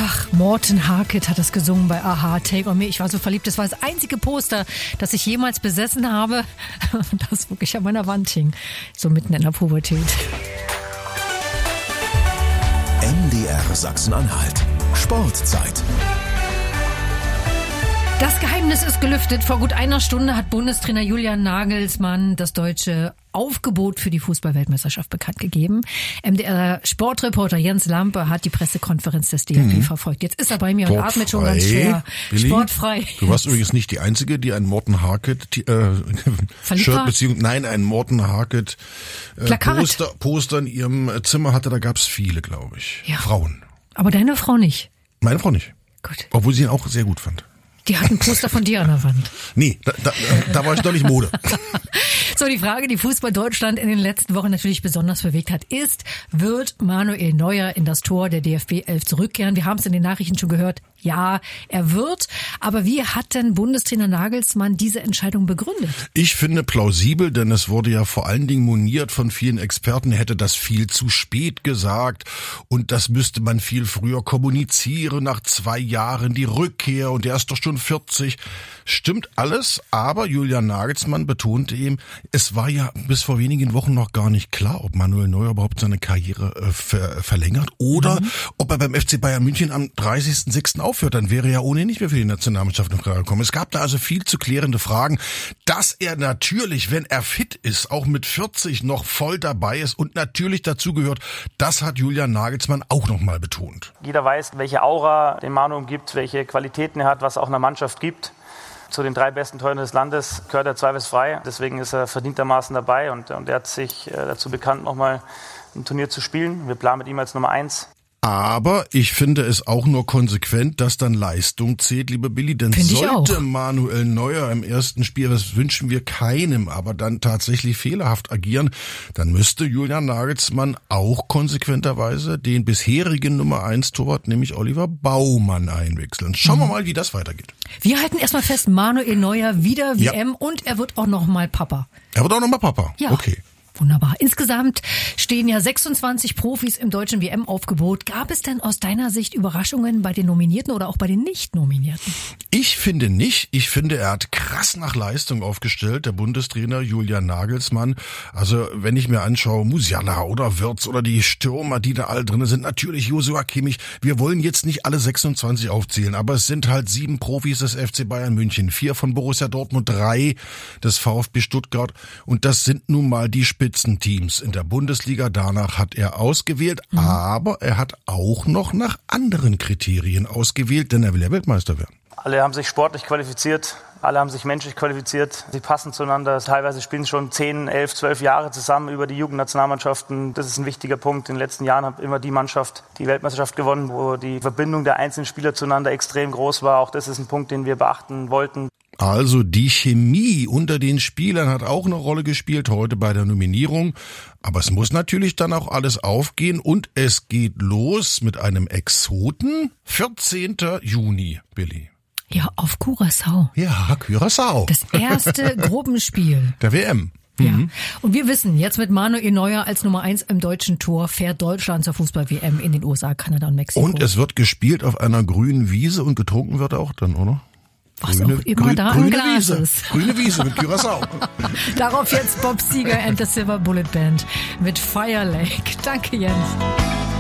Ach, Morten Harket hat das gesungen bei Aha, Take on Me. Ich war so verliebt. Das war das einzige Poster, das ich jemals besessen habe, das wirklich an meiner Wand hing. So mitten in der Pubertät. MDR Sachsen-Anhalt. Sportzeit. Das Geheimnis ist gelüftet. Vor gut einer Stunde hat Bundestrainer Julian Nagelsmann das deutsche Aufgebot für die Fußball-Weltmeisterschaft bekannt gegeben. MDR-Sportreporter Jens Lampe hat die Pressekonferenz des DFB verfolgt. Jetzt ist er bei mir und atmet schon ganz schwer. Billy, sportfrei. Du warst übrigens nicht die Einzige, die ein Morten Harket Shirt ein Morten Harket Poster in ihrem Zimmer hatte. Da gab's viele, glaube ich. Ja. Frauen. Aber deine Frau nicht? Meine Frau nicht. Gut. Obwohl sie ihn auch sehr gut fand. Die hat ein Poster von dir an der Wand. Nee, da war ich doch nicht Mode. So, die Frage, die Fußball Deutschland in den letzten Wochen natürlich besonders bewegt hat, ist, wird Manuel Neuer in das Tor der DFB 11 zurückkehren? Wir haben es in den Nachrichten schon gehört. Ja, er wird. Aber wie hat denn Bundestrainer Nagelsmann diese Entscheidung begründet? Ich finde plausibel, denn es wurde ja vor allen Dingen moniert von vielen Experten, er hätte das viel zu spät gesagt und das müsste man viel früher kommunizieren, nach 2 Jahren die Rückkehr und er ist doch schon 40. Stimmt alles, aber Julian Nagelsmann betonte eben, es war ja bis vor wenigen Wochen noch gar nicht klar, ob Manuel Neuer überhaupt seine Karriere verlängert oder ob er beim FC Bayern München am 30.06. aufhört. Dann wäre er ja ohnehin nicht mehr für die Nationalmannschaft in Frage gekommen. Es gab da also viel zu klärende Fragen, dass er natürlich, wenn er fit ist, auch mit 40 noch voll dabei ist und natürlich dazu gehört, das hat Julian Nagelsmann auch nochmal betont. Jeder weiß, welche Aura den Manu umgibt, welche Qualitäten er hat, was auch einer Mannschaft gibt. Zu den 3 besten Torhütern des Landes gehört er zweifelsfrei. Deswegen ist er verdientermaßen dabei und er hat sich dazu bekannt, nochmal ein Turnier zu spielen. Wir planen mit ihm als Nummer 1. Aber ich finde es auch nur konsequent, dass dann Leistung zählt, lieber Billy. Denn sollte Manuel Neuer im ersten Spiel, das wünschen wir keinem, aber dann tatsächlich fehlerhaft agieren, dann müsste Julian Nagelsmann auch konsequenterweise den bisherigen Nummer 1 Torwart, nämlich Oliver Baumann, einwechseln. Schauen wir mal, wie das weitergeht. Wir halten erstmal fest, Manuel Neuer wieder WM und er wird auch nochmal Papa. Er wird auch nochmal Papa? Ja. Okay. Wunderbar. Insgesamt stehen ja 26 Profis im deutschen WM-Aufgebot. Gab es denn aus deiner Sicht Überraschungen bei den Nominierten oder auch bei den Nicht-Nominierten? Ich finde nicht. Ich finde, er hat krass nach Leistung aufgestellt, der Bundestrainer Julian Nagelsmann. Also wenn ich mir anschaue, Musiala oder Wirtz oder die Stürmer, die da alle drin sind, natürlich Joshua Kimmich. Wir wollen jetzt nicht alle 26 aufzählen, aber es sind halt 7 Profis des FC Bayern München, 4 von Borussia Dortmund, 3 des VfB Stuttgart und das sind nun mal die Spitzenteams in der Bundesliga. Danach hat er ausgewählt, aber er hat auch noch nach anderen Kriterien ausgewählt, denn er will ja Weltmeister werden. Alle haben sich sportlich qualifiziert, alle haben sich menschlich qualifiziert. Sie passen zueinander. Teilweise spielen schon 10, 11, 12 Jahre zusammen über die Jugendnationalmannschaften. Das ist ein wichtiger Punkt. In den letzten Jahren hat immer die Mannschaft die Weltmeisterschaft gewonnen, wo die Verbindung der einzelnen Spieler zueinander extrem groß war. Auch das ist ein Punkt, den wir beachten wollten. Also die Chemie unter den Spielern hat auch eine Rolle gespielt heute bei der Nominierung. Aber es muss natürlich dann auch alles aufgehen und es geht los mit einem Exoten. 14. Juni, Billy. Ja, auf Curaçao. Ja, Curaçao. Das erste Gruppenspiel. Der WM. Ja. Und wir wissen, jetzt mit Manuel Neuer als Nummer 1 im deutschen Tor fährt Deutschland zur Fußball-WM in den USA, Kanada und Mexiko. Und es wird gespielt auf einer grünen Wiese und getrunken wird auch dann, oder? Was auch immer da am Glas ist. Grüne Wiese mit Curaçao. Darauf jetzt Bob Seger and the Silver Bullet Band mit Fire Lake. Danke, Jens.